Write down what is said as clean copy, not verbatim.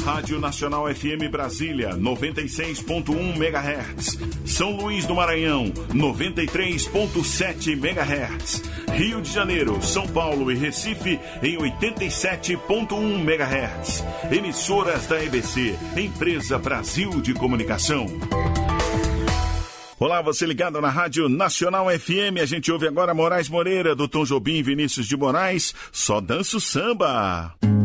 Rádio Nacional FM Brasília, 96.1 MHz. São Luís do Maranhão, 93.7 MHz. Rio de Janeiro, São Paulo e Recife, em 87.1 MHz. Emissoras da EBC, Empresa Brasil de Comunicação. Olá, você ligado na Rádio Nacional FM. A gente ouve agora Moraes Moreira, do Tom Jobim, Vinícius de Moraes. Só dança o samba.